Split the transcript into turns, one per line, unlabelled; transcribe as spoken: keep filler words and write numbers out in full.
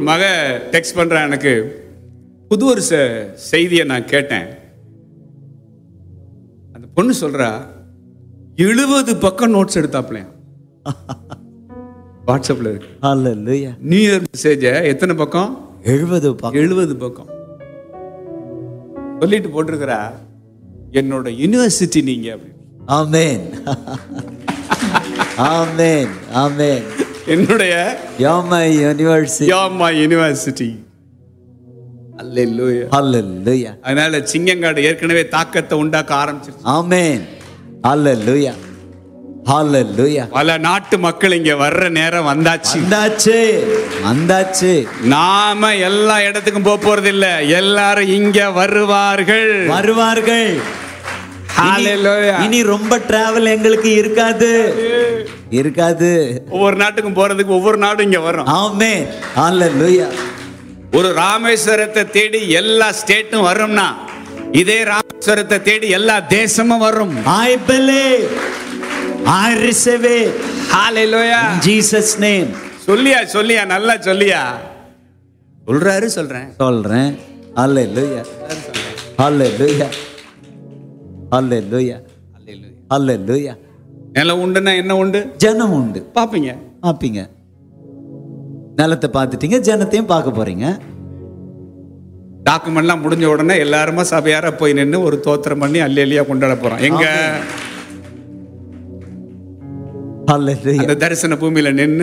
மக டெக்ஸ்ட் பண்றான் எனக்கு. புது ஒரு செய்தியை நான் கேட்டேன். அந்த பொண்ணு சொல்றா, எழுபது பக்கம் நோட்ஸ் எடுத்தாப்லையா வாட்ஸ்அப்ல இருக்கு.
ஹல்லேலூயா.
நியூ இயர் மெசேஜ் எத்தனை பக்கம்?
எழுபது பக்கம்.
எழுபது பக்கம் சொல்லிட்டு போட்டிருக்கிறா, என்னோட யூனிவர்சிட்டி நீங்க அப்படி.
ஆமென் ஆமென் ஆமென்.
என்னுடைய
You're my university.
You're my university. அல்லேலூயா.
ஹல்லேலூயா.
அதனால சிங்கங்காடு ஏற்கனவே தாக்கத்தை உண்டாக்க ஆரம்பிச்சிருச்சு.
ஆமென். ஹல்லேலூயா. ஹல்லேலூயா.
பல நாட்டு மக்கள் இங்க வர்ற நேரம் வந்தாச்சு.
வந்தாச்சு வந்தாச்சு.
நாம எல்லா இடத்துக்கும் போக போறது இல்ல, எல்லாரும் இங்க வருவார்கள்
வருவார்கள்.
ஹல்லேலூயா.
இனி ரொம்ப டிராவல் எங்களுக்கு இருக்காது இருக்காது.
ஒவ்வொரு நாட்டுக்கும் போறதுக்கு ஒவ்வொரு நாடும் இங்க வரும்.
ஆமென். ஹல்லேலூயா.
ஒரு ராமேஸ்வரத்தை தேடி எல்லா ஸ்டேட்டும் வரும்னா, இதே ராமேஸ்வரத்தை தேடி எல்லா தேசமும் வரும்.
I believe. I receive it.
Hallelujah.
In Jesus name.
சொல்லியா சொல்லியா நல்லா சொல்லியா சொல்றாரு சொல்றேன்
சொல்றேன். ஹல்லேலூயா. ஹல்லேலூயா. ஹல்லேலூயா. ஹல்லேலூயா.
நிலம் உண்டுன்னா என்ன உண்டு?
ஜனம் உண்டு.
பாப்பீங்க
பாப்பீங்க. நிலத்தை பார்த்துட்டீங்க, ஜனத்தையும் பார்க்க போறீங்க.
டாக்குமெண்ட்லாம் முடிஞ்ச உடனே எல்லாருமா சபையார போய் நின்று ஒரு தோத்திரம் பண்ணி அல்லேலியா கொண்டாட போறோம். எங்க
ஹல்லேலூயா.
அந்த தரிசன பூமியில நின்று